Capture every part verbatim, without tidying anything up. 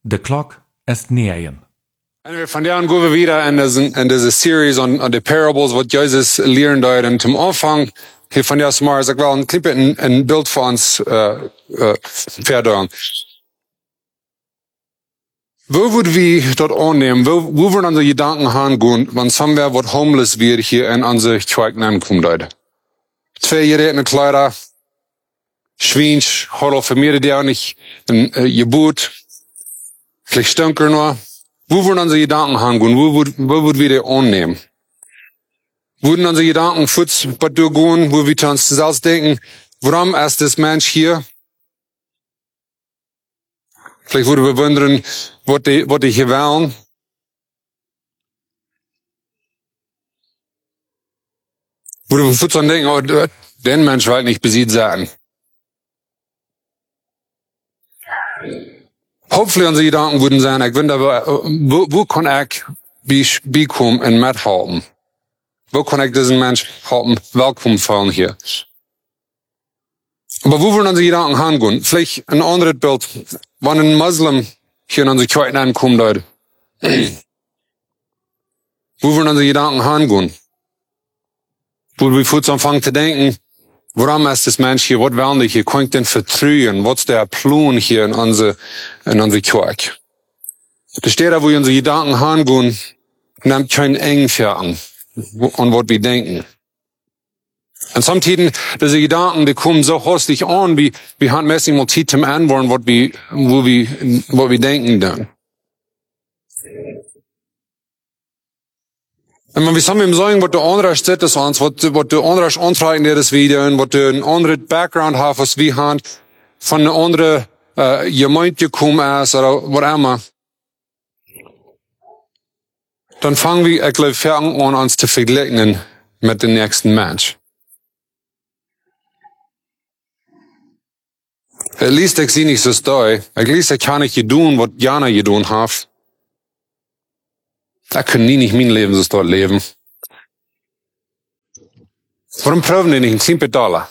The clock ist nähern. En van daar gaan we weer in deze, in deze series on, on the parables, wat Jezus leert daar. En zum Anfang, hier van daar maar, zeg wel, een clip een, een beeld van ons uh, uh, verder. Wo würden wir dort annehmen? Wo, wo würden unsere Gedanken hingehen, wenn somewhere wat homeless wird hier in unsere Kirche ankommt, Leute? Zwei gerätene Kleider, Schweinsch, Horror für mir, der nicht, ein äh, Gebot, vielleicht Stünker nur. Wo würden unsere Gedanken hingehen? Wo, wo, wo würden wir die annehmen? Würden unsere Gedanken futz, was durchgehen, wo wir uns selbst denken, warum ist das Mensch hier? Vielleicht würden wir wundern, was die, was die hier wollen. Würden wir futz denken, oh, den Mensch will nicht besiegt sein. Hoffentlich unsere Gedanken würden sein, ich will da, wo, wo kann ich bekommen und mithalten? Wo kann ich diesen Mensch halten, willkommen fallen hier? Aber wo würden unsere Gedanken hingehen? Vielleicht ein anderes Bild. Wenn ein Muslim hier in unsere Kirche ankommt, Leute. Wo würden unsere Gedanken hingehen? Wo wir kurz anfangen zu denken, warum ist das Mensch hier? Was wollen die hier? Kann ich denn vertrauen? Was ist der Plan hier in unsere, in unsere Kirche? Da steht da, wo unsere Gedanken hingehen, nimmt kein Engfähr an, an was wir denken. Und samtidig, diese Gedanken, die kommen so hastig an, wie, wie handmäßig mal Zeit zum Antworten, was wir, wo wir, was wir denken dann. Und wenn wir zusammen sagen, was der andere steht, das uns, was, was der andere antreibt in das Video, und was der ein anderes Background hat, was wir haben, von einer anderen, äh, Gemeinde gekommen ist, oder was immer, dann fangen wir, ich glaube, fangen an, uns zu vergleichen mit dem nächsten Mensch. At least ich sehe nicht so stoi. At least ich kann nicht tun, was Jana getan hat. Da können die nicht mein Leben so dort leben. Warum proben die nicht ein kleines Dollar?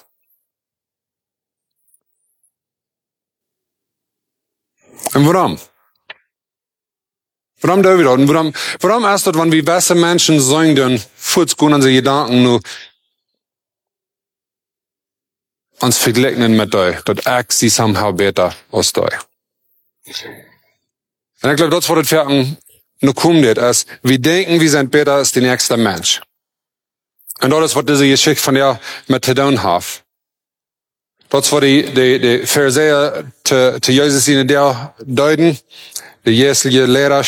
Und warum? Warum da wieder? Und warum, warum erst dort, wenn wir besser Menschen sagen, dann futz gehen unsere Gedanken nur uns vergleichen mit euch, dass ich sie somehow besser als euch. Und ich glaube, das, was das Ferken noch kommt, ist, wir denken, wir sind besser als der nächste Mensch. Und das ist, was diese Geschichte von der mit zu tun hat. Das, was die, die, die Pharisäer zu, zu Jesus in der deuten, die jährliche Lehrer.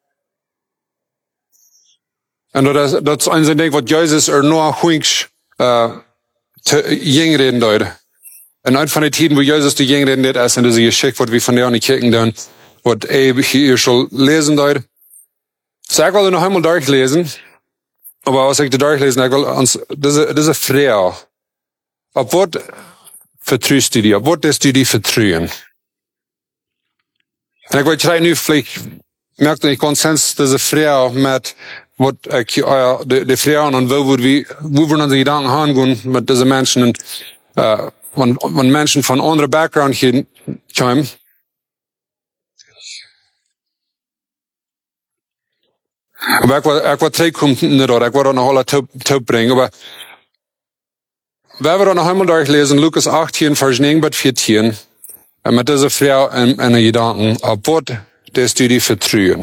Und das, das ist ein Ding, was Jesus er nur hunksch, äh, zu Jüngreden deuten. Und ein von den Tiden, wo Jesus die Jüngreden deut, ist in diese Geschichte, was wir von der nicht kicken, dann, was ich hier schon lesen deut. So, ich will noch einmal durchlesen, aber was ich da durchlesen, ich will uns, diese, diese Frau, ab was vertraust du dir, ab was lässt du dir vertrauen? Und ich will try nu, vielleicht merkt ihr nicht Konsens, diese Frau mit, was ich, äh, die, die Frauen und wo, wo wir, wo wir unsere Gedanken hingehen mit diesen Menschen, und, äh, wenn, wenn Menschen von anderen Background hier kommen. Aber ich will, ich will zurückkommen, nicht, oder ich will da noch alle Tipp bringen, aber wenn wir da noch einmal durchlesen, Lukas achtzehn, Vers neun bis vierzehn, mit dieser Frau in, in den Gedanken, ab was das du dir vertrauen.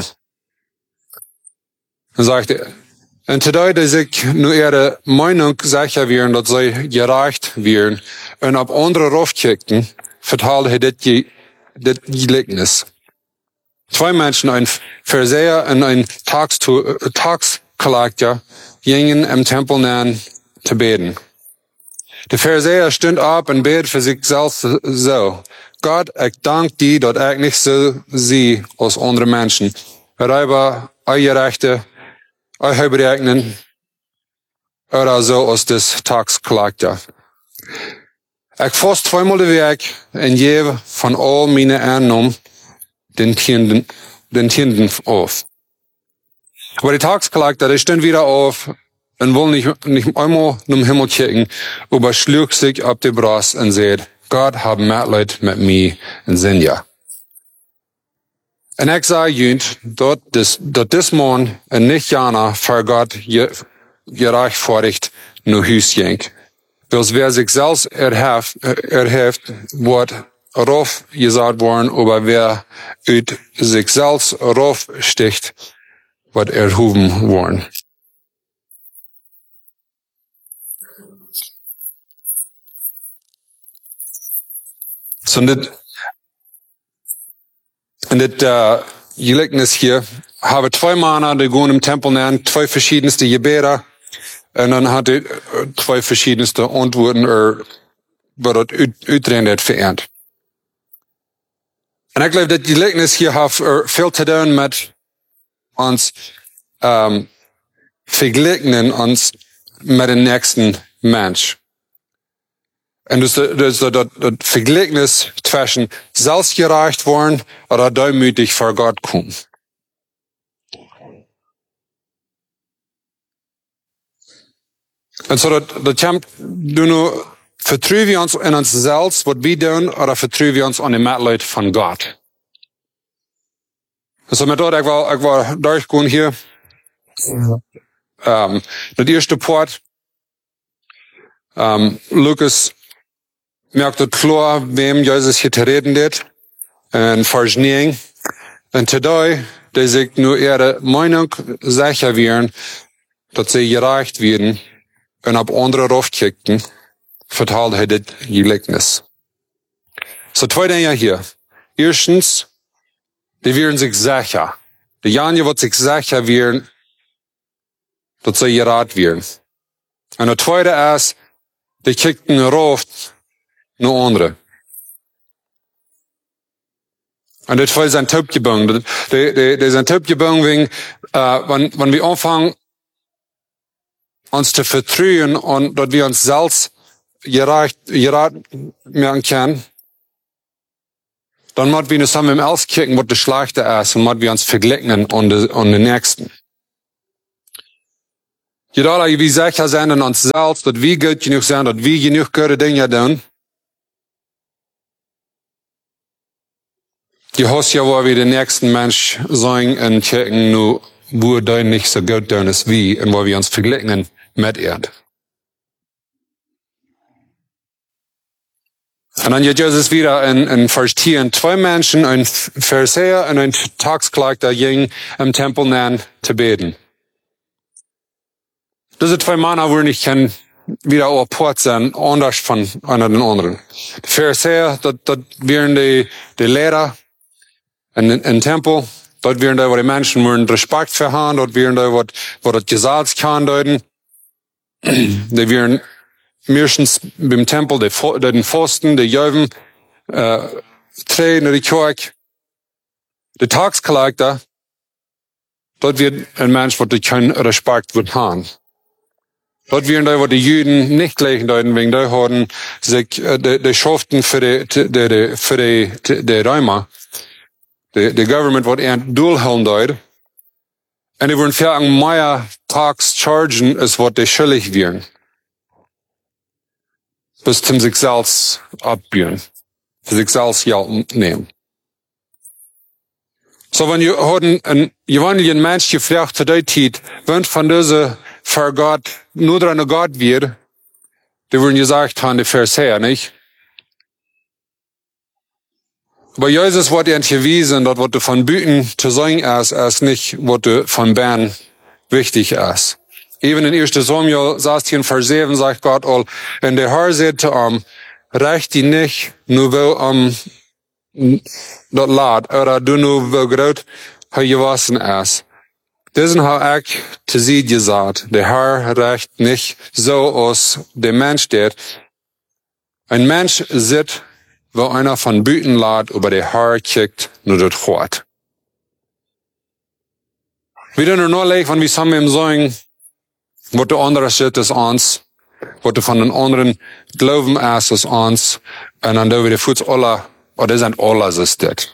Dann sagt er, und today, dass ich nur ihre Meinung sicher werden, dass sie gerecht werden, und ab andere raufkicken, verteilt er das Gleichnis. Zwei Menschen, ein Pharisäer und ein Taxkollector, gingen im Tempel nähen zu beten. Der Pharisäer stand auf und bet für sich selbst so: Gott, ich danke dir, dass ich nicht so sehe als andere Menschen. Aber eure Rechte, eure Berechnungen, oder so als das Taxkollector. Ich fast zweimal die Weg und gebe von all meine Einnahmen den Tienden, den Tienden auf. Aber die Taxkollector, der stand wieder auf und will nicht, nicht einmal zum Himmel kicken, aber schlug sich auf die Brust und sagt: Gott hab Mitleid mit mir und Sinja. En ik zei junt, dat dis, dat dis man en niet jana voor God je, je rechtvaardigt naar huis ging. Dus wer zich zelfs erheft, erheft wordt rauf gesagt worden, aber wer uit zich zelfs rauf sticht, wordt erhoven worden. So, dit, in dit uh, gelijkenis hier hebben twee mannen die gaan im Tempel nemen, twee verschiedenste gebeden, en dan had hij twee verschiedenste antwoorden er, wat het uit, uitreend heeft veranderd. En ik geloof dat die gelijkenis hier heeft er veel te doen met ons um, vergelijken ons met de nächsten mens. En dus, dus dat, dat, dat vergelijkenis tussen zelfgerecht worden oder duimütig voor God komen. En zo dat, dat komt, nu vertrouwen we ons in onszelf, wat we doen, oder vertrouwen we ons aan de metleid van God. Dus met dat, ik wil, ik wil doorgaan hier. Um, dat eerste poort, um, Lucas merkt het klar, wem Jezus hier te reden deed, en vers negen. En today, dat ik nu eher meinung zeker werden, dat ze gerecht werden, en op andere rafkijken, vertaalde hij dit gelijkenis. So twee dingen hier. Eerstens, die werden zich zeker. De Janje wordt zich zeker werden, dat ze geraad werden. En het tweede is, die kijken raft naar anderen. En dit is een topgebung. Dit is een gebung, wegen, uh, wenn, wenn wir anfangen, uns zu vertrauen und dass wir uns selbst gerecht, gerecht merken können, dann müssen wir nur zusammen im Else kicken, was das Schlechte ist, und müssen wir uns vergleichen an den Nächsten. Jeder, wie sicher sind in uns selbst, dass wir gut genug sind, dass wir genug gute Dinge tun. Die hast ja, wo wir den nächsten Mensch sagen und checken, nur, wo der nicht so gut tun ist wie, und wo wir uns vergleichen mit ihr. Und dann geht Jesus wieder in, in Vers zehn, zwei Menschen, ein Pharisäer und ein Taxkläger gingen im Tempel nennen, zu beten. Diese zwei Männer wurden nicht kennen, wieder auch Port sein, anders von einer den anderen. Die Pharisäer, das, das wären die, die Lehrer in, in Tempel, dort wären da, wo die Menschen würden Respekt verhauen, dort wären da, wo, wo das Gesetz kann deuten. Die wären meistens beim Tempel, die, die den Pfosten, die Jöwen, äh, Tränen, die Kirche. Die Taxkläger, dort wird ein Mensch, wo die keinen Respekt wird haben. Dort wären da, wo die Juden nicht gleichen deuten, wegen da hatten sich, äh, die, die schuften für die, die, die, für die, die, die Römer. De, de government wordt een doel houden deut. En die worden veel meer tax chargen, als wat die schuldig wären. Bis zum sich selbst abbieren. Für sich selbst Geld nehmen. So, wenn ihr heute ein gewöhnlichen Mensch gefragt zu der Zeit, wenn von dieser für Gott nur dran Gott wird, die würden gesagt haben, die Pharisäer, nicht? Bei Jesus wird ihnen gewiesen, dass was du von Büten zu sagen ist, ist nicht, was du von Bern wichtig ist. Even in erster Samuel sagt hier in Vers sieben, sagt Gott all, und der Herr sagte ihm, recht die nicht, nur weil um das Lad, oder du nur weil Gott gewassen ist. Diesen habe ich zu sie gesagt, der Herr recht nicht so aus dem Mensch der. Ein Mensch sieht, wo einer von Büten lad über die Haar kickt, nur das Hort. Wir können nur leicht, wenn wir zusammen sagen, was der andere sieht ist uns, was der von den anderen glauben ist ist uns, und dann da wir Fuß alle, oder das sind alle, so ist das.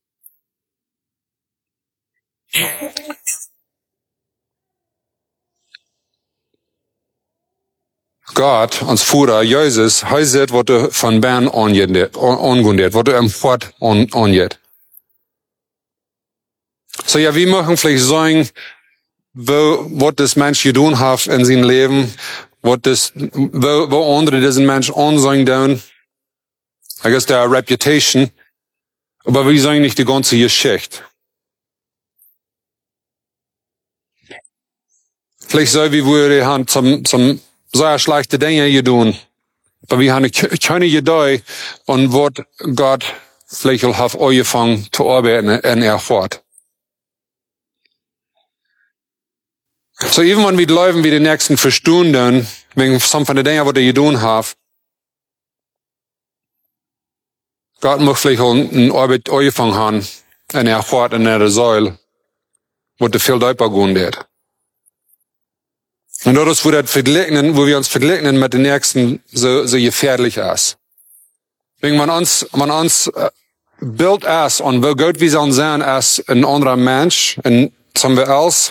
Gott, uns Führer, Jesus, er sieht, was du von Bern angeht, was du im Fort angeht. So ja, wir möchten vielleicht sagen, wo, was das Mensch getan hat in seinem Leben, was das, wo, wo andere diesen Mensch ansehen tun. I guess der Reputation. Aber wir sagen nicht die ganze Geschichte. Vielleicht so, wie wir haben zum, zum sehr schlechte Dinge getan. Aber wir haben keine Idee, und was Gott vielleicht auch hat angefangen zu arbeiten in er Fort. So, even wenn wir laufen, wie die nächsten vier Stunden, wegen some von den Dingen, was er getan hat, Gott muss vielleicht auch eine Arbeit angefangen haben, in er Fort, in der Säule, wo der viel Deuter gehen wird. Und das, wo, das vergleichen, wo wir uns vergleichen mit den Nächsten, so, so gefährlich ist. Wenn man uns, man uns uh, Bild ist, und wo Gott wir sollen sein, als ein anderer Mensch, und zum wir als,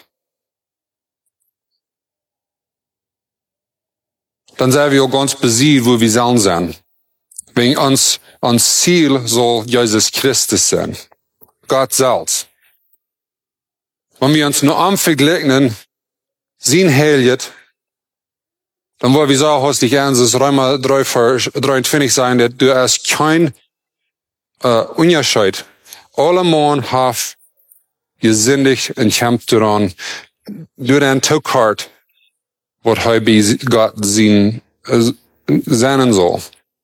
dann sind wir auch ganz besiegt, wo wir sollen sein. Wenn uns, uns Ziel soll Jesus Christus sein. Gott selbst. Wenn wir uns nur am vergleichen, sein Heiligkeit, dann wollen wir sagen, hast dich ernst, Römer drei, dreiundzwanzig sein, dass du hast kein uh, Unterschied. Alle Mann haben gesündigt und kämpft daran, durch den Tokart, was er bei Gott sein, äh, sein soll.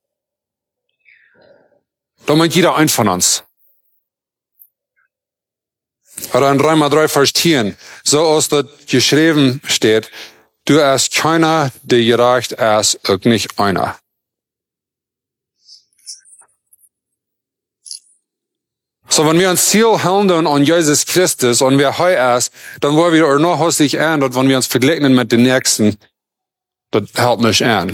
Da meint jeder ein von uns. Oder in Römer drei, Vers zehn, so als das geschrieben steht, du hast keiner, der gerecht ist, auch nicht einer. So, wenn wir uns Ziel handeln an Jesus Christus und wer heu ist, dann wollen wir auch noch häuslich an, dass wenn wir uns vergleichen mit den Nächsten, das hält nicht an.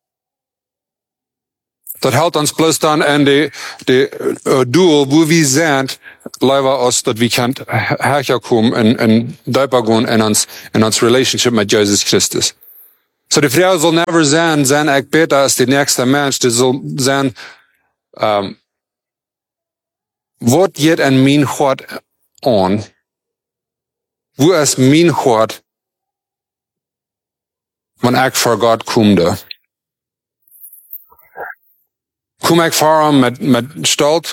Das hält uns bloß dann an die, die uh, Duel, wo wir sind, leider aus, dass wir können herkommen in, in Döper gehen in uns, in uns Relationship mit Jesus Christus. So, die Frau soll never sein, sein ich besser als der nächste Mensch, die soll sein, um, was geht in mein Hort an? Wo ist mein Hort, wenn ich vor Gott komme? Komm ich vor ihm mit, mit Stolz?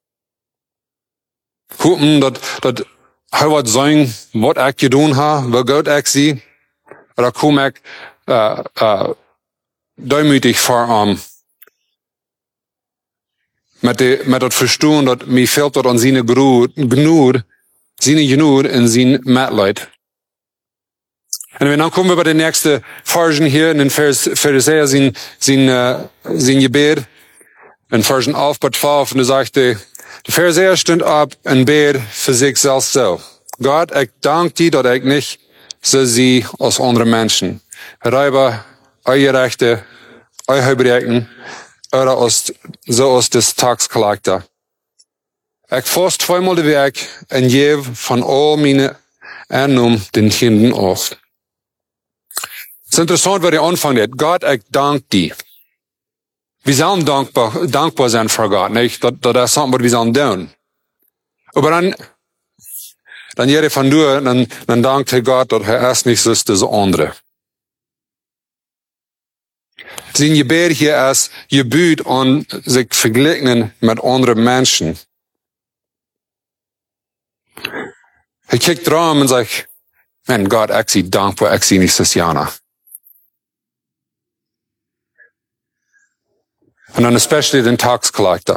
Gucken, dass, dass er wird sagen, was ich getan habe, wo Gott ich sie? Oder komm ich, äh, äh, demütig vor ihm? Mit de, mit dat Verstehen, dass mir fehlt dort an seine Gnade, seine Gnade in sein Mitleid. Und dann kommen wir bei den nächsten Versen hier, in den Vers, Pharisäer, sein, sein, äh, sein Gebet. In Versen elf bis zwölf, und da sagte, der Pharisäer stund ab und bet für sich selbst so. Gott, ich danke dir, dass ich nicht so sie als andere Menschen. Reiber, eure Rechte, eure Brechen, oder aus, so aus des Tagscharakter. Ich fass zweimal die Werk und gebe von all meine Einnahmen den Kindern auf. Es ist interessant, was er anfängt. Gott, ich danke dir. Wir sollen dankbar, dankbar sein für Gott, nicht? Das, das ist something, was wir sollen tun. Aber dann, dann jeder von dir, dann, dann dankt er Gott, dass er ist nicht so ist das andere. Sein Gebet hier ist Gebet an sich vergleichen mit anderen Menschen. Er kijkt erom und sagt, man, Gott, ich zie dankbaar, ich zie nicht das Jana. Und dann especially den Tagscharakter.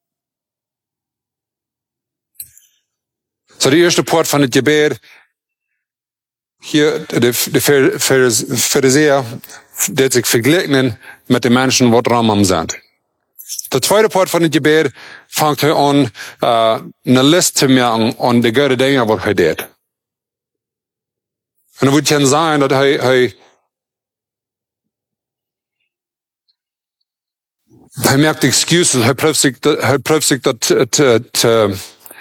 So, die erste Part von dem Gebet, hier, der Pharisäer, der sich vergleichen mit den Menschen, die dran sind. Der zweite Part von dem Gebet fängt er an, uh, eine Liste zu machen an die guten Dinge, was er tut. Und es wird ja sein, dass er, er, er merkt Excuses, er prüft sich, er prüft sich, dass, zu,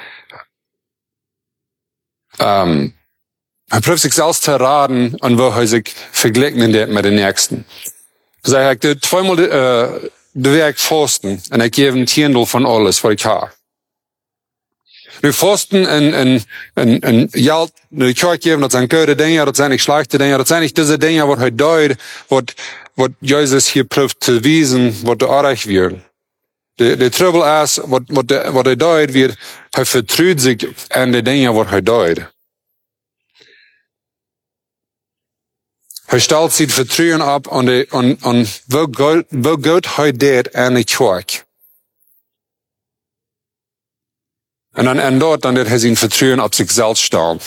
um, er prüft sich selbst zu raten, an wo er sich vergleichen mit den Nächsten. Also er hat zweimal, äh, de werk fasten en ik geef een tiendel van alles wat ik heb. Nu vasten en, en, en, en geld, nu kijk geven, dat zijn goede dingen, dat zijn niet slechte dingen, dat zijn niet deze dingen wat hij duidt, wat, wat Jezus hier proeft te wijzen, wat de aardig wird. De, de trouble is, wat, wat, de, wat hij duidt, wird, hij vertrouwt zich aan de dingen wat hij duidt. Hij stelt zich vertrouwen op aan, de, aan, aan wat God hij deed aan de kerk. En dan en dort, dan deed hij zijn vertrouwen op zichzelf stellen.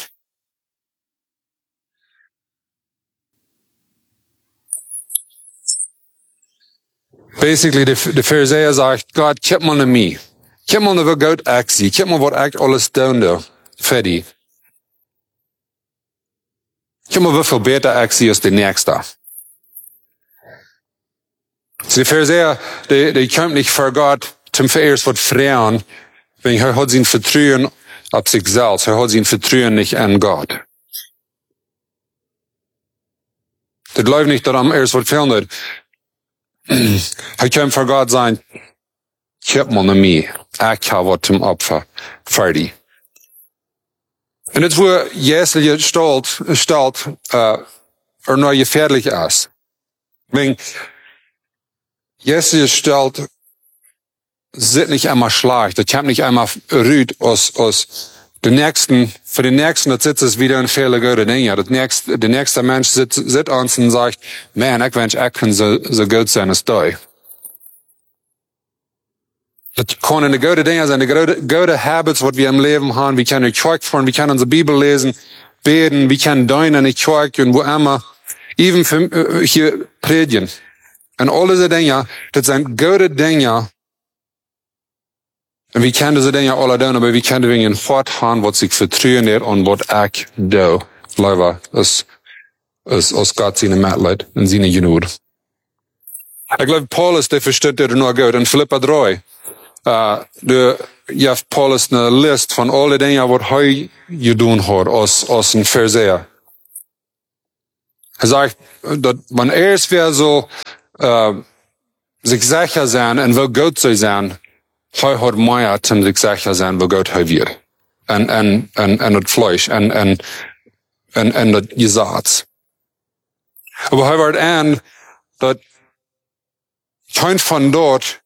Basically, de, de Phariseer zegt, God, kijk maar naar mij. Kijk maar naar wat God echt ziet. Kijk maar wat ik alles doen doe. Fertig. Kijk maar hoeveel beter ik zie als de nächste. Dus de Phariseer, die, die komt niet voor God zum vereerst wat vreemd, wenn hij hat zijn vertrouwen op zichzelf. Hij hat zijn vertrouwen niet aan God. Het läuft nicht darum, erst wat verandert. Hij kan voor God zijn, kijk maar naar mij. Ik heb wat zum Opfer. Fertig. En het is waar Jezus je stelt, stelt uh, er nou gefährlich is. Wenn Jezus je stelt, zit nicht einmal schlecht. Das kommt nicht einmal rüd aus, aus den nächsten, für den nächsten, das sitzt es wieder ein Fehler gute Dinge. Das nächste, der nächste Mensch sitzt, sitzt uns und sagt, man, ich wünsche, ich kann so, so gut sein als du. Das können die gute Dinge sein, die gute, gute Habits, was wir im Leben haben. Wir können in die Kirche fahren, wir können unsere Bibel lesen, beten, wir können dienen in die Kirche und wo immer. Even für, hier predigen. Und all diese Dinge, das sind gute Dinge. Und wir können diese Dinge alle tun, aber wir können wegen Fort haben, was sich vertrauen nicht und was ich do. Leider, ist, ist aus Gott seine Mitleid und seine Genüge. Ich glaube, Paulus, der versteht das nur gut. In Philippa drei, uh, der, ja, Paulus eine Liste von allen Dingen, was er getan hat, aus, aus ein Pharisäer. Er sagt, dass man erst wer so, uh, sich sicher sein und will gut sein, hij hat mehr zum sich sicher sein, wo Gott hij wird. En, en, en, en het Fleisch, en, en, en, en het Gesetz. Aber hij wordt aan, dat kein von dort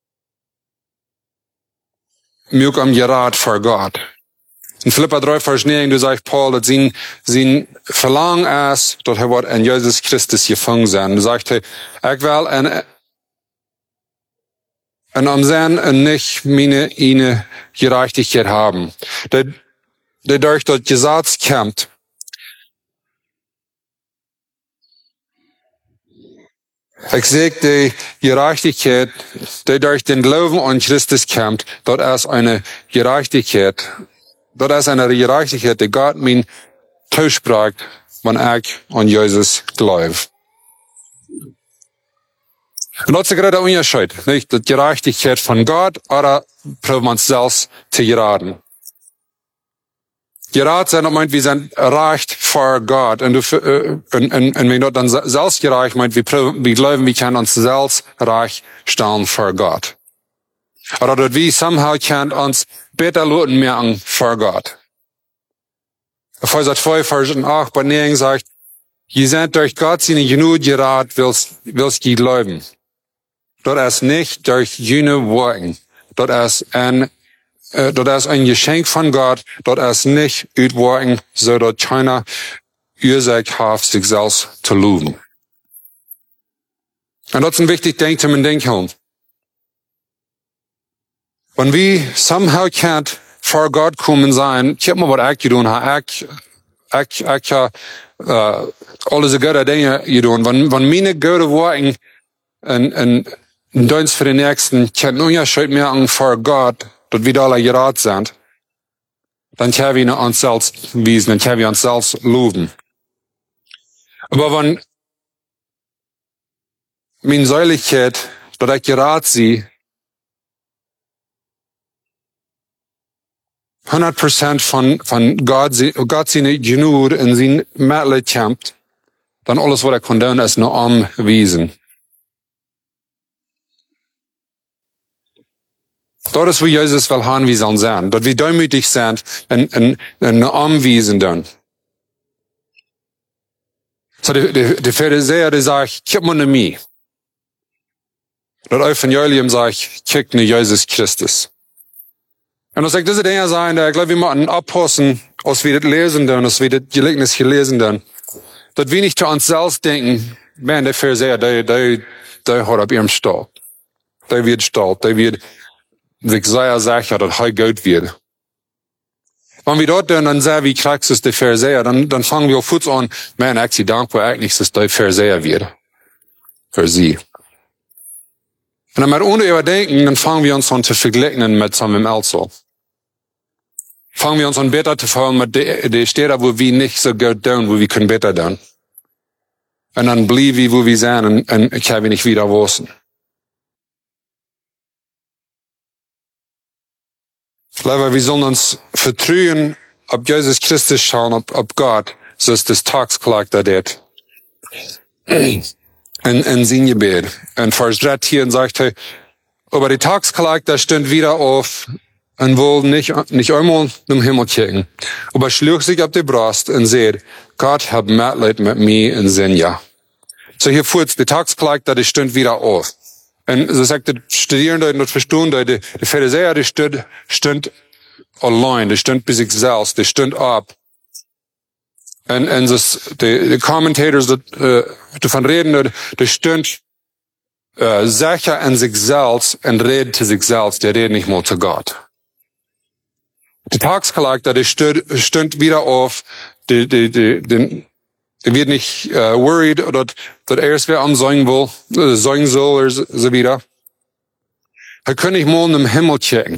mir am Gerät vor Gott. In Philippa drei, Vers neun, du sagst Paul, dass sein, sein Verlangen ist, dass er wird in Jesus Christus gefangen sein. Du sagst, hey, ich will ein, en am zijn en nicht meine eine Gerechtigkeit haben. Der durch das Gesetz kommt. Ich sehe die Gerechtigkeit, die durch den Glauben an Christus kommt, dort ist eine Gerechtigkeit, dort ist eine Gerechtigkeit, die Gott mir zuspricht, wenn ich an Jesus glaube. Und das ist gerade der Unterschied, nicht? Die Gerechtigkeit von Gott oder probiert man es selbst zu geraten. Gerat sein meint, wir sind recht vor Gott. Und, du, und, und, und wenn du dann selbst gerecht meint, wir, wir glauben, wir können uns selbst recht stellen vor Gott. Oder dass wir somehow können uns besser lassen merken vor Gott. Epheser zwei, Vers acht, bei neun sagt, ihr seid durch Gott seine Genüge gerat, willst, willst ihr glauben. Das ist nicht durch jene Worten. Das ist ein, äh, das ist ein Geschenk von Gott. Das ist nicht uit Worten, so dass keiner Ursache hat, sich selbst zu loben. Und das ist ein wichtiges Ding zum Denken. Wenn wir somehow can't vor Gott kommen sein, ich hab mal was ich getan habe, ich, ich, ich, äh, alle so gute Dinge getan. Wenn, wenn meine gute Worte und, und, Dienst für den Nächsten, kein Unterschied mehr an vor Gott, dass wir alle gerat sind, dann können wir uns selbst wiesen, dann können wir uns selbst loben. Aber wenn meine Säuligkeit, dass ich gerat sie, hundert Prozent von, von Gott, Gott seine Genüge in sein Mitleid kämpft, dann alles, was er kann tun, ist nur umwiesen. Dort ist, wo Jesus will haben, wie sollen sein. Dort wir demütig sind und, und, und anwiesen dann. So, die, die, die Pharisäer, die sagen, kijk maar naar mij. Dat Evangelium sagt, kijk naar Jesus Christus. Und das sagt, diese Dinge sein, da glaube ich, wir müssen abpassen, als wir das lesen dann, als wir das Gleichnis gelesen dann. Dass wir nicht zu uns selbst denken, man, der Pharisäer, der, der, der hat auf ihrem Stall. Der wird stolz, der wird, wie sehr sicher, dass er gut wird. Wenn wir dort dann, dann sehen, wie krass ist der Pharisäer, dann, dann fangen wir auf Fuß an, man, ich bin dankbar eigentlich, dass der Pharisäer wird. Für sie. Und dann mit ohne überdenken, dann fangen wir uns an zu vergleichen mit so einem Elso. Fangen wir uns an besser zu fallen mit den Städten, wo wir nicht so gut tun, wo wir können besser tun. Und dann bleiben wir, wo wir sind, und, und können wir nicht wieder wissen. Leider, wir sollen uns vertrauen, ob Jesus Christus schauen, ob, ob Gott, so ist das Tagsklagter dort. In, in sein Gebet. Und Vers dreizehn sagt er, aber die Tagsklagter stund wieder auf und wollte nicht, nicht einmal zum Himmel kicken. Aber schlug sich auf die Brust und sagt, Gott hat Mitleid mit mir in Sinja. So hier fuhrt die Tagsklagter, die stund wieder auf. Und so sagt die Studierende und verstehen, die, die Pharisäer, die stund, stund allein, die stund bei sich selbst, die stund ab. Und, und das, die, die Commentators, die, äh, davon reden, die stund äh, sicher in sich selbst und reden zu sich selbst, die reden nicht mal zu Gott. Die Tagsklagter, die stund, stund wieder auf, die, die, die, die, die wird nicht äh, worried, dass, dass er es wer ansagen will, äh, sagen soll, oder so wieder. Er kann nicht mal in den Himmel checken.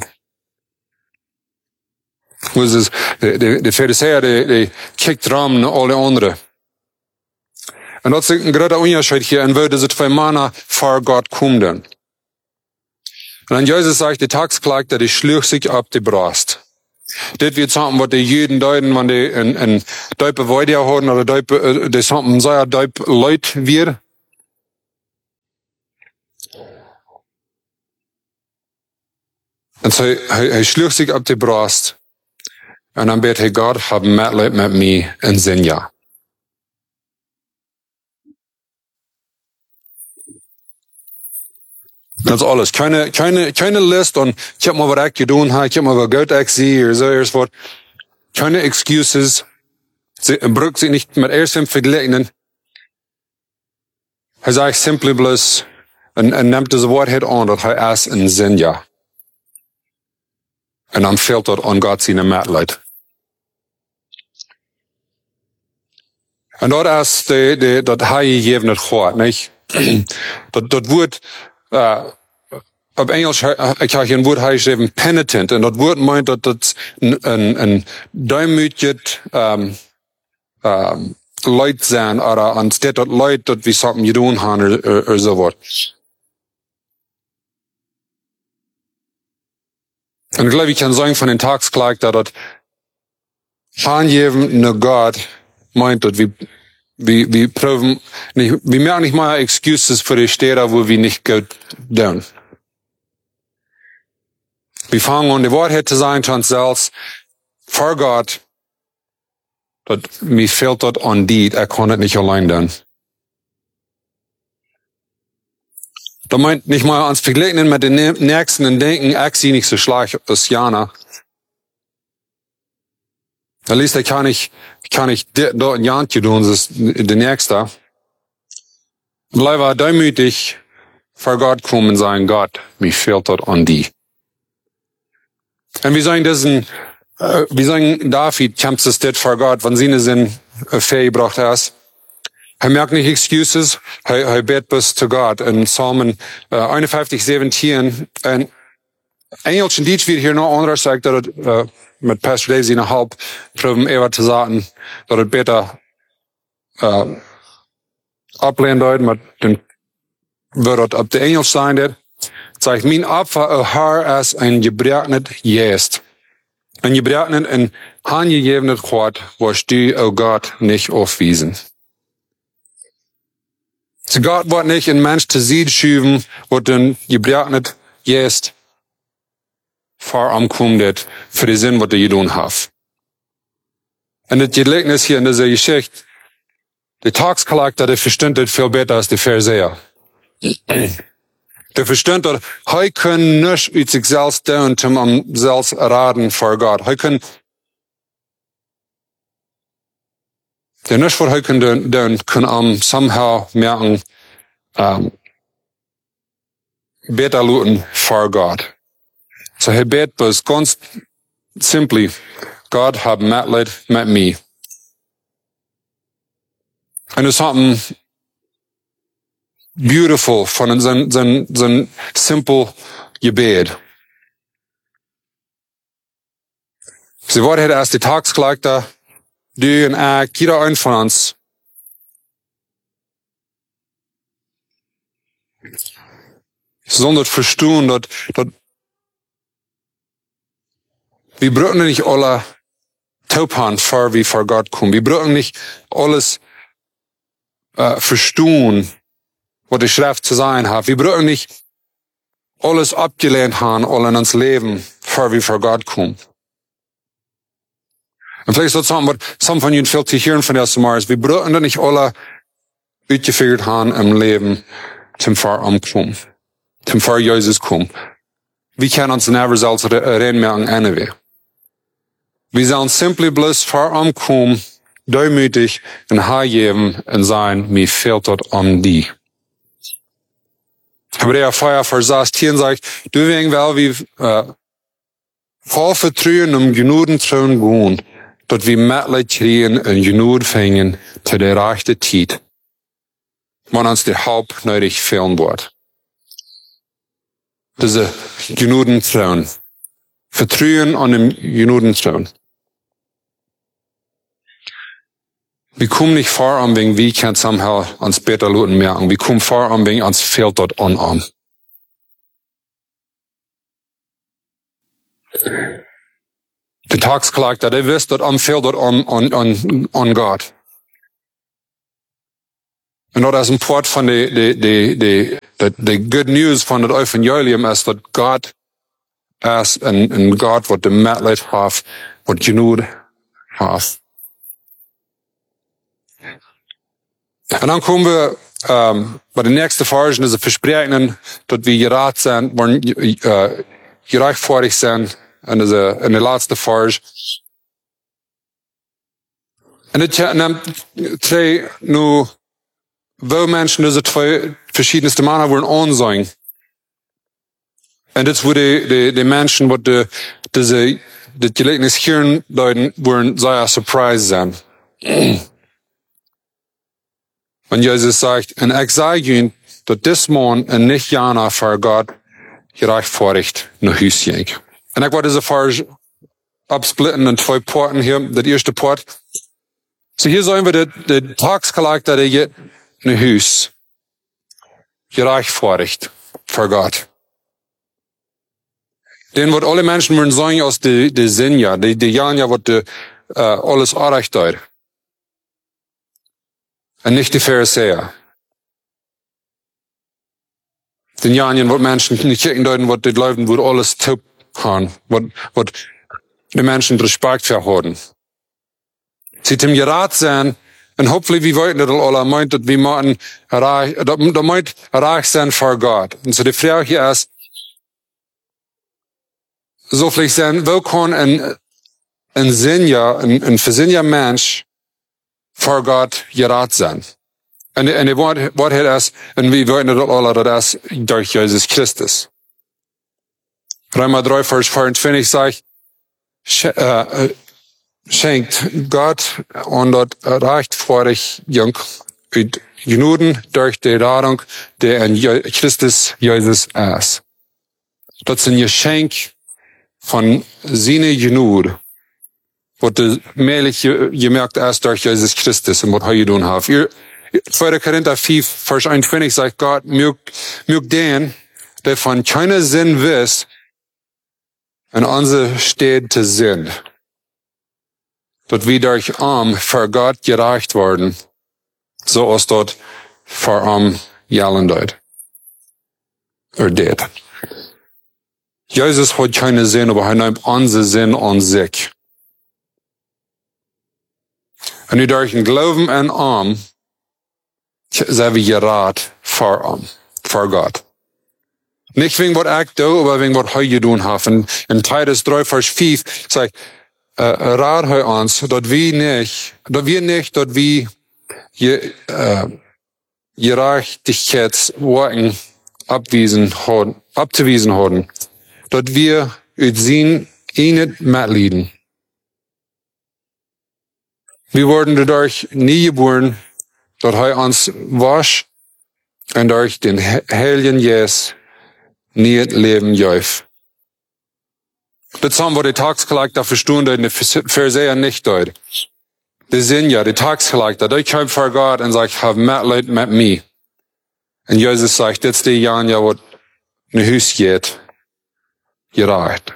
Was ist, die, die, die Pharisäer, die, die kickt rum nach alle anderen. Und das ist ein großer Unterschied hier, und wo diese zwei Männer vor Gott kommen. Und dann Jesus sagt, die Tagsklagter, die schlug sich ab die Brust. Das wird sagen, was die Juden deuten, wenn die ein, ein Deupe Weide haben, oder Deupe, die sagen, sehr Deupe Leut wird. Und so, er, er schlug sich ab die Brust. Und dann bet er, Gott, hab Mitleid mit mir in Sinja. Das ist alles. Keine, keine, keine List und ich hab mal was ich getan habe, ich hab mal was Geld ich sehe, oder so, irgendwas. Keine Excuses. Sie braucht sich nicht mit ersten vergleichen. Er sagt simply bloß, und, und nimmt das Wort halt an, dass er ist in Sinja. Und dann fehlt dort an Gott seine Mitleid. Und dort ist die, die, das Heil gegeben hat Gott, nicht? Das, das Wort, äh, auf Englisch, ich habe hier ein Wort geschrieben, penitent. Und das Wort meint, dass das ein, ein, ein demütig, ähm, ähm, Leut sein, oder anstatt das Leut, das wir sagen, getan haben, oder, oder so was. Und ich glaube, ich kann sagen von den Tagsklagter, dass angeben nur Gott meint, dass wir, wir, wir prüfen, nicht, wir merken nicht mal Excuses für die Städte, wo wir nicht gut tun. Wir fangen an, die Wahrheit zu sagen zu uns selbst, vor Gott, dass mir fehlt dort an die, er kann es nicht allein tun. Da meint nicht mal ans Vergleichen mit den Nächsten und denken, ich sehe nicht so schlecht als Jana. Da liest er, kann ich, kann ich dort ein Jahr tun, das ist der Nächste. Bleibe demütig vor Gott kommen und sagen, Gott, mir fehlt dort an die. Und wir sagen, das ist ein, äh, wir sagen, David kämpft es dort vor Gott, wenn seine Sinn äh, Fähig gebracht ist. Er merkt nicht Excuses, er, er bet bis zu Gott. In Psalmen äh, einundfünfzig, siebzehn, ein engelischen Dietsch wird hier noch anders sagt, dass äh, mit Pastor Dave sie eine halb proben eher zu sagen, dass er besser äh, ablehnen dort, mit dem wird ab der Englisch sein dort. Sagt, mein Opfer, o Herr, ist ein gebräuchnet Jest. Ein gebräuchnet und angegebenes Gott, was du, o Gott, nicht aufwiesen. Zu Gott wird nicht ein Mensch zu Sied schieben, wird ein gebräuchnet Jest. vorankommen det für die Sinn, was du getan hast. Und das Gleichnis hier in dieser Geschichte, der Taxcollector, der versteht das viel besser als die Pharisäer. Der versteht das, er kann nicht aus sich selbst tun, um am selbst raten vor Gott. Er kann, der nicht, was er kann tun, kann am somehow merken, um, besser luten vor Gott. So er bet was ganz simply, Gott hab Mitleid mit mir. Und es ist something beautiful von so ein, so ein, so ein simple Gebet. Sie wurde hätte erst die Tagsklagter, du und ich, jeder ein von uns. Sondern verstehen, dass, dass wir brauchen nicht alle Taupan vor wie vor Gott kommen. Wir brauchen nicht alles uh, verstehen, was die Schrift zu sein hat. Wir brauchen nicht alles abgelehnt haben, alle in uns Leben, vor wie vor Gott kommen. Und vielleicht ist das was some von Ihnen viel zu hören von der Samaris. Wir brauchen nicht alle ausgefigert haben im Leben zum Vorankommen, zum Vor Jesus kommen. Wir können uns never selbst reinmerken, anyway. Wir sollen simply bloß vorankommen, demütig und hergeben und sein, mir fehlt dort um die. Hebräer vier, Vers sechzehn sagt, du wegen wel wie äh, voll Vertrauen um genügend Trauen gehen, dort wir Mitleid kriegen und genug fängen zu der rechten Zeit, wenn uns der Haupt nötig fehlen wird. Diese genügend Trauen. Vertrauen an dem genügend Trauen. Wir kommen nicht vor an wegen, wie kann somehow ans besser luten merken. Wir kommen vor an wegen, ans fehlt dort an an. Der Tagsklagter, der wisst dort an fehlt dort an, an, an, an Gott. Und das ist ein Port von der, der, der, der, der, der Good News von dem Evangelium ist, dass Gott ist ein, ein Gott, was dem Mitleid hat, was genug hat. Und dann kommen wir ähm, bei der nächsten Phase, diese Versprechen, dass wir gerecht sind, wollen, äh, gerechtfertigt sind, in dieser, in der letzten Phase. Und das nimmt zwei, nur, wo Menschen diese zwei verschiedenste Männer wollen ansehen. Und das wurde die, die Menschen, die, die diese, das Gleichnis hören, Leuten, wollen sehr surprised sein. Und Jesus sagt, und ich sage ihnen, dass das Mann und nicht Jana vor Gott gerechtfertigt nach Hause ging. Und ich wollte diese Phase absplitten in zwei Porten hier. Der erste Port. So hier sehen wir, der, der Tagscharakter, der geht nach Hause. Gerechtfertigt vor Gott. Den wird alle Menschen würden sagen aus der, der Sinja, die, die Jana, wird die, äh, alles erreicht hat. Und nicht die Pharisäer. Den Janien, wo Menschen nicht kicken deuten, wo die Leute, wo alles taub haben, wo, wo die Menschen Respekt verhalten. Sie dem gerat sein, und hoffentlich, wie wollten das alle, meint, dass wir machen, da meint, reich sein vor Gott. Und so die Frage hier ist, so vielleicht sein, wo kann ein, ein Sinja, ein, ein versinja Mensch, vor Gott gerat sein. Und, und die Wort, Wort hat es, und wir wollen das alle, das durch Jesus Christus. Römer drei, Vers vierundzwanzig sagt, äh, schenkt Gott und dort rechtfertig Jung mit Genuden durch die Radung, der in Christus Jesus ist. Das ist ein Geschenk von seiner Genud. Wat de meerlijk gemerkt is durch Jesus Christus en wat hij gedaan heeft. Tweede Korinther vier, Vers eenentwintig sagt Gott, mögt den, der von keiner Sinn wisst, in onze steht te Sinn. Dat wir durch arm vor Gott gereicht worden, so als dort vor arm jallen deut. Er deed. Jesus hat keine Sinn, aber er nimmt unseren Sinn an sich. Und nu durch den Glauben an ihm, sind wir gerat vor ihm, vor Gott. Nicht wegen was ich tue, aber wegen was er getan hat. Und in Titus drei, Vers fünf sagt, äh, rat er uns, dass wir nicht, dass wir nicht, dass wir je, äh, Gerechtigkeitsworten abwiesen haben, abzuwiesen haben, dass wir ut sein nicht mitleiden. Wir wurden dadurch nie geboren, dass er uns wasch und durch den Heiligen Geist nie Leben jäuf. Das haben wir die Tagsgelagte verstehen, in den Pharisäer nicht dort. Die sind ja die Tagsgelagte, die kommen vor Gott und sagen, hab Mitleid mit mir. Und Jesus sagt, das ist die Jan, ja, was in ein Haus geht, gereicht.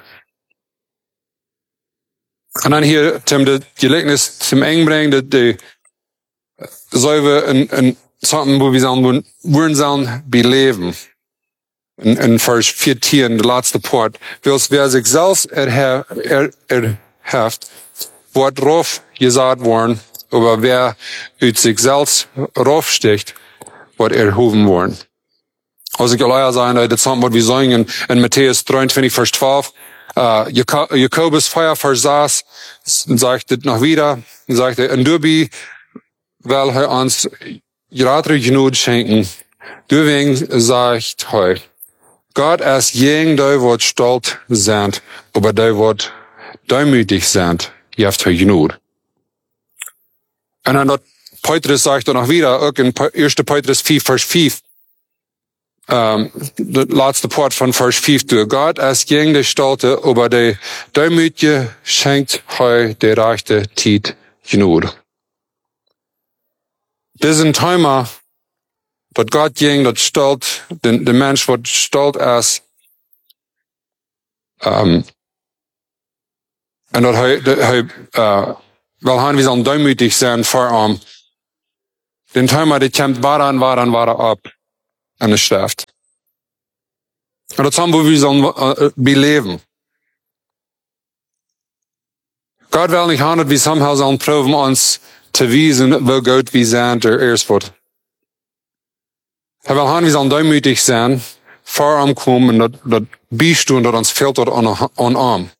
Und dann hier, Tim, die Gleichnis zum Eng bringen, die, die sollen wir in, in Sachen, wo wir sagen, wollen sollen, beleben. In, in Vers vierzehn, der letzte Part. Wils wer sich selbst erheft, er, erheft, wird drauf gesagt worden, aber wer ut sich selbst raufsticht, wird erhoben worden. Also ich will sagen, das haben wir sagen in, in Matthäus dreiundzwanzig, Vers zwölf, uh, Jakobus vier, Vers sechs, sagt es noch wieder, sagt er, und du bist, weil er uns gerade genug schenken, deswegen sagt er, Gott ist jeng, die wird stolz sind, aber die wird demütig sind, ihr habt er genug. Und dann dort, Petrus sagt er noch wieder, auch in erster Petrus vier, Vers fünf, ähm, der letzte Part von Vers fünf, du, Gott ist jeng die Stolte, aber die demütige schenkt heu die rechte Zeit genug. Diesen Thema, dass Gott jeng, das stolz, der, der Mensch wird stolz ist, ähm, und dass er, er, äh, weil han wir sollen demütig sein vor ihm, den Thema, der kommt weiter und weiter und weiter ab, und es stirbt. Und das haben wir, wir sollen äh, beleben. Gott will nicht haben, dass wir somehow sollen proben, uns zu wiesen, wo gut wir sind, der erst wird. Er will haben, wir sollen demütig sein, vor ihm kommen, und das beistehen, das uns fehlt an, an ihm.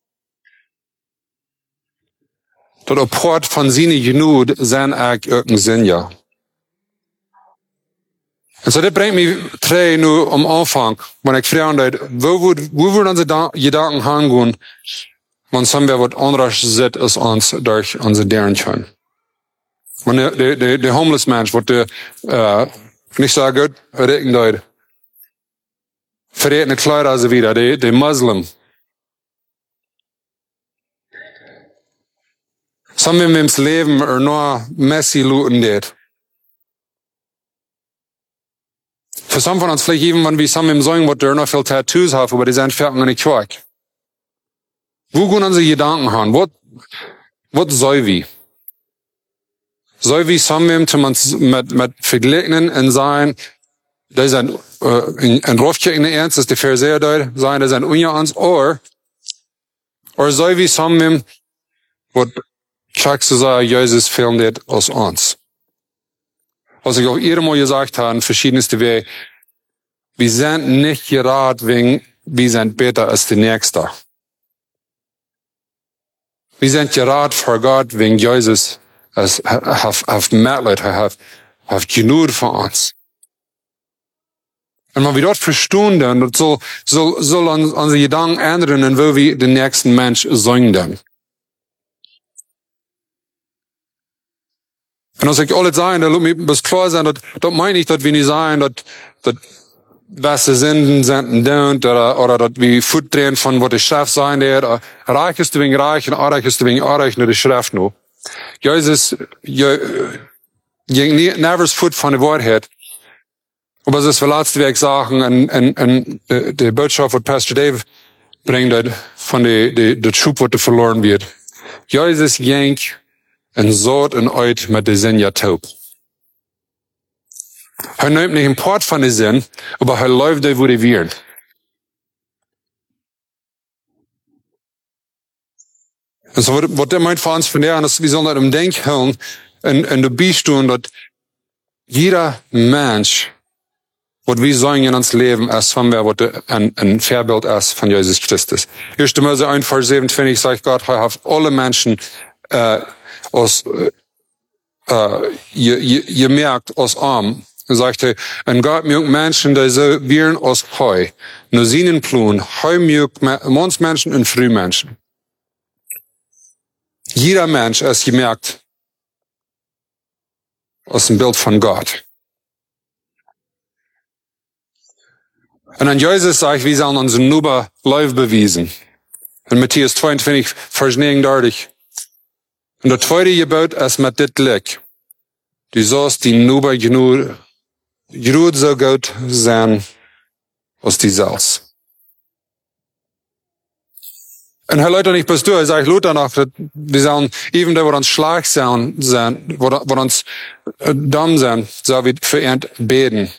Dat op Port van zijn genoeg zijn eigenlijk ook een zin, ja. En zo, dit brengt me terug nu om aanvang, wanneer ik vraag dat, wo worden onze gedanken gaan, wanneer somewhere wat anders zit als ons door onze deuren. Wanneer de, de, de homeless mens wordt de, uh, niet zo goed, rekenen dat, verretene kleider als wieder, de, de moslim. Some in ons leven er nog messy looten deed. Für some von uns vielleicht even, wenn wir some im sagen, wat er noch viel Tattoos haben, aber die sind fertig und nicht weg. Wo gehen unsere Gedanken haben? Was, was soll wir? Soll wir some mit, mit vergleichen und sagen, die sind, äh, ein Rufchecken ernst, dass die Pharisäer da sagen, die sind unter uns, oder, oder soll wir some, was, Chuck zu sagen, Jesus filmt aus uns. Was ich auch jedem Mal gesagt habe, in verschiedenste Wege, wir sind nicht gerade wegen, wir sind besser als die Nächste. Wir sind gerade vor Gott wegen Jesus, als, auf, auf Mitleid, auf, auf genug von uns. Und wenn wir dort verstehen, dann soll, soll, soll unsere Gedanken ändern, und wo wir den nächsten Mensch singen dann. Und als ich alles sagen, da muss klar sein, das meine ich, dass wir nicht sagen, dass, dass was sie sind, sind und oder, oder dass wir Foot drehen von, was die Schrift sein wird. Reich ist wegen reich und arreich ist wegen arreich, nur die Schrift nur. Jesus, je, je, nevers Foot von der Wahrheit. Aber es ist verletzt, wie ich sagen, und, und, und, die, die Botschaft, was Pastor Dave bringt, von der, der, der Schub, was verloren wird. Jesus jenk, en zout en uit met de zin ja taub. Hij neemt niet een part van de zin, maar hij läuft daar, wo die wieren. En så wat, wat dit meint voor ons vandaag, is we zullen dat om denk houden en, en de bijstoen dat jeder mens wat we zijn in ons leven is van wer wat een, een voorbeeld is van Jezus Christus. Eerst Mose één vers zevenentwintig zegt God, hij heeft alle mensen uh, als uh, je, je, je merkt als arm. Dan zegt hij, en God maakt mensen die zo wären als hij. Naar zijn plan, hij maakt ons mensen en vrije mensen. Jeder mens is gemerkt als een beeld van God. En aan Jezus zegt, we zullen onze nieuwe leven bewijzen. In Matthäus tweeëntwintig, vers negenendertig. En dat tweede gebod is met dit lik. Du sollst die nieuwe genoeg zo goed zijn als die zelfs. En hij leidt er niet pas door. Hij zegt later nog, dat we zullen, even dat we ons slag zijn, zijn wat, wat ons dom zijn, zullen we vereend beten.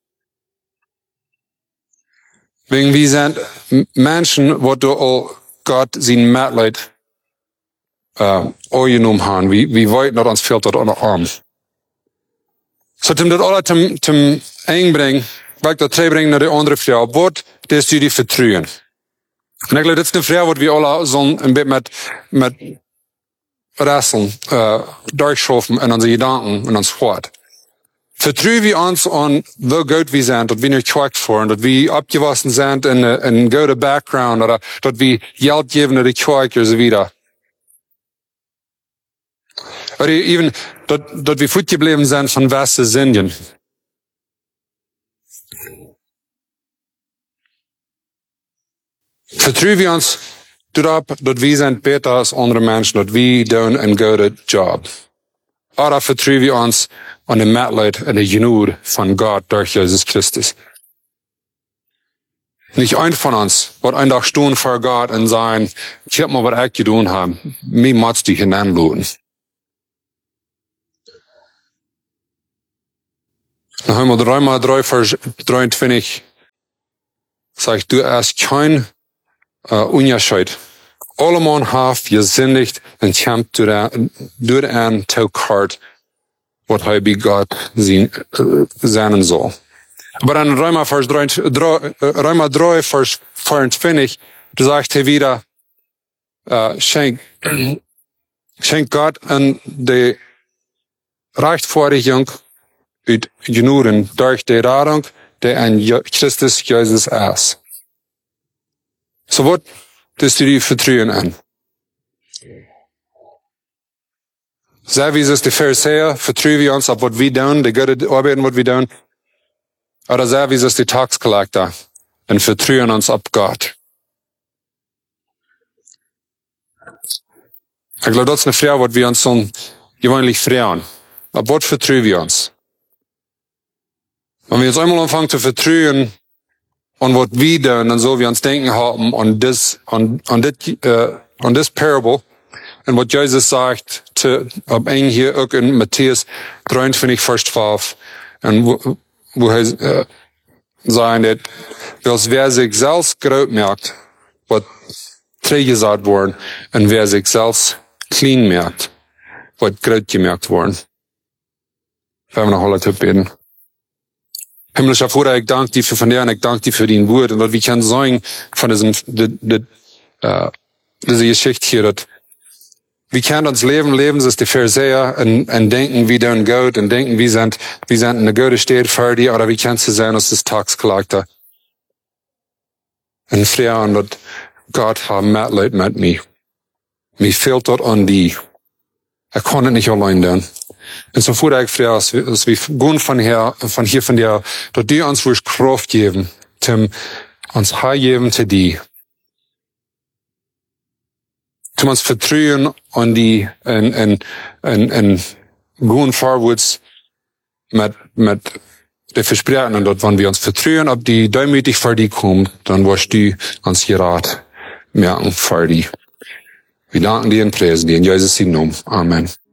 Wegen wir sind Menschen, wo du all Gott sein Mitleid äh, angenommen haben. Wie, wie weit noch uns fehlt dort an der Arm. So, um das alle zum, zum einbringen, will ich das bringen nach der anderen Frau. Was, das du die vertrauen. Und ich glaube, das ist eine Frau, die wir alle sollen ein bisschen mit, mit Wresteln, äh, durchschaffen in unsere Gedanken, in uns Wort. Vertrauen wir uns an, wie gut wir sind, dass wir nicht gequackt worden, dass wir abgewaschen sind in einen guten Background, oder dass wir Geld geben oder gequackt und so weiter. Oder even, dass, dass wir fortgeblieben sind von Westindien. Vertrauen wir uns darauf, dass wir sind besser als andere Menschen, dass wir tun einen guten Job. Oder vertrauen wir uns an den Mitleid und den Genug von Gott durch Jesus Christus. Nicht ein von uns wird ein Tag stehen vor Gott und sagen, ich hab mal was ich getan haben, mir muss dich hineinluden. Dann haben wir dreimal drei Vers dreiundzwanzig, sagt, du hast kein uh, Unterschied. Allemaal heeft gesündigt en kämpt door aan te kort wat hij bij God zijn zal. Maar in Römer vers Römer drie vers vierentwintig, da sagt hij wieder, uh, schenk, schenk God en de rechtvaardiging uit genoegen durch de radung die aan Christus Jezus is. So wat das du die vertrauen an. Sehr wie es die Pharisäer, vertrauen wir uns auf was wir tun, die gute Arbeit, was wir tun. Oder sehr wie es die Taxcollector, und vertrauen uns auf Gott. Ich glaube, das ist eine Frage, was wir uns so gewöhnlich fragen. Auf was vertrauen wir uns? Wenn wir jetzt einmal anfangen zu vertrauen, und was wir tun, und so wir uns denken haben, und das, und, und das, äh, und das Parable, und was Jesus sagt, zu, ab ein hier auch in Matthäus dreiundzwanzig, Vers zwölf, und wo, wo er, äh, sagt, dass wer sich selbst groß merkt, was drei gesagt worden, und wer sich selbst klein merkt, was groß gemerkt worden. Werden wir noch alle beten. Himmlischer Vater, ich danke dir für von der und ich danke dir für dein Wort und dass wir können sagen von diesem, die, die, uh, diese Geschichte hier, dass wir können uns leben, leben, das ist die Pharisäer und, und denken, wir tun gut und denken, wir sind, wir sind in einer guten Stadt für dich, oder wie kannst du sein, als das Taxcollector? Und fragen, dass Gott hat Mitleid mit mir. Mir fehlt dort an die. Er kann es nicht allein tun. Und so vor ich frage, dass wir gehen von hier, von hier, von dir, dass die uns ruhig Kraft geben, zum uns hergeben zu dir. Zum uns vertrauen an die, und, und, und, und gehen vorwärts mit, mit der Versprechen, und dort, wenn wir uns vertrauen, ob die demütig vor dir kommen, dann wirst du uns Rat merken vor dir. Wir danken dir und preisen dir in Jesus' Namen. Amen.